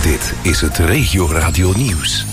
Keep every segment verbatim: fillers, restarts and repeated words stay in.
Dit is het Regio Radio Nieuws.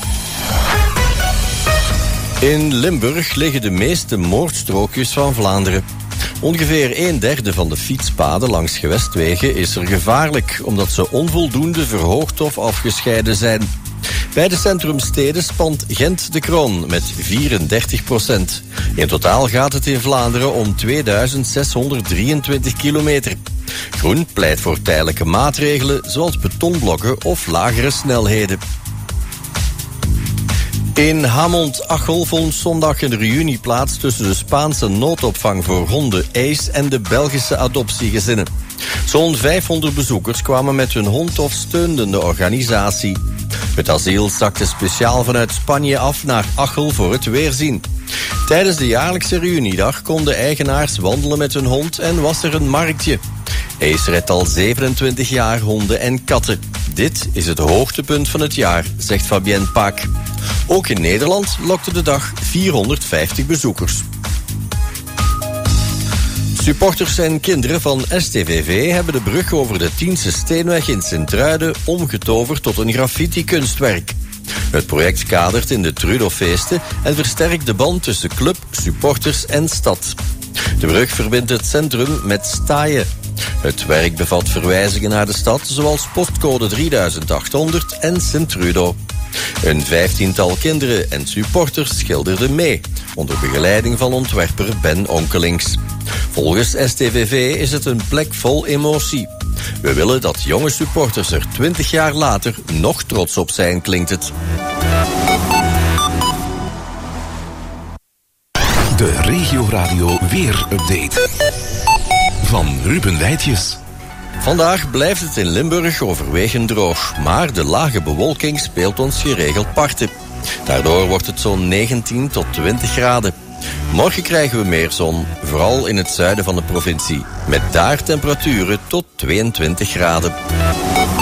In Limburg liggen de meeste moordstrookjes van Vlaanderen. Ongeveer een derde van de fietspaden langs gewestwegen is er gevaarlijk, omdat ze onvoldoende verhoogd of afgescheiden zijn. Bij de centrumsteden spant Gent de kroon met vierendertig procent. In totaal gaat het in Vlaanderen om tweeduizend zeshonderddrieëntwintig kilometer. Groen pleit voor tijdelijke maatregelen, zoals betonblokken of lagere snelheden. In Hamont-Achel vond zondag een reunie plaats tussen de Spaanse noodopvang voor honden Ace en de Belgische adoptiegezinnen. Zo'n vijfhonderd bezoekers kwamen met hun hond of steunden de organisatie. Het asiel zakte speciaal vanuit Spanje af naar Achel voor het weerzien. Tijdens de jaarlijkse reuniedag konden eigenaars wandelen met hun hond en was er een marktje. Ace redt al zevenentwintig jaar honden en katten. Dit is het hoogtepunt van het jaar, zegt Fabienne Paak. Ook in Nederland lokte de dag vierhonderdvijftig bezoekers. Supporters en kinderen van S T V V hebben de brug over de Tiense Steenweg in Sint-Truiden omgetoverd tot een graffiti-kunstwerk. Het project kadert in de Trudofeesten en versterkt de band tussen club, supporters en stad. De brug verbindt het centrum met Staaien. Het werk bevat verwijzingen naar de stad, zoals postcode drieduizend achthonderd en Sint-Trudo. Een vijftiental kinderen en supporters schilderden mee, onder begeleiding van ontwerper Ben Onkelings. Volgens S T V V is het een plek vol emotie. We willen dat jonge supporters er twintig jaar later nog trots op zijn, klinkt het. De Regio Radio Weer-update van Ruben Weitjes. Vandaag blijft het in Limburg overwegend droog, maar de lage bewolking speelt ons geregeld parten. Daardoor wordt het zo'n negentien tot twintig graden. Morgen krijgen we meer zon, vooral in het zuiden van de provincie, met daar temperaturen tot tweeëntwintig graden.